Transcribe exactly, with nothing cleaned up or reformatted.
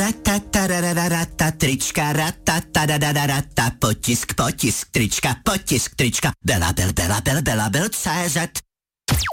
Ratatarararata, trička, ratatadadadadata, potisk, potisk, trička, potisk, trička, Bela, bel, bela, bel, bela, bel, C Z.